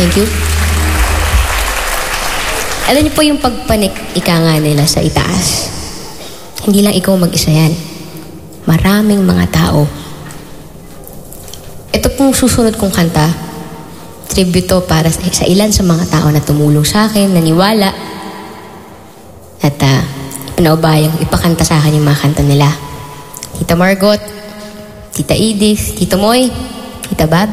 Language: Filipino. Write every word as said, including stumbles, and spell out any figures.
Thank you. Alam niyo po yung pagpanik, ika nga nila sa itaas. Hindi lang ikaw mag-isa yan. Maraming mga tao. Ito pong susunod kong kanta, tribute to para sa, sa ilan sa mga tao na tumulong sa akin, naniwala, at uh, pinaubayang ipakanta sa akin yung mga kanta nila. Tita Margot, Tita Edith, Tito Moy, Tita Bab.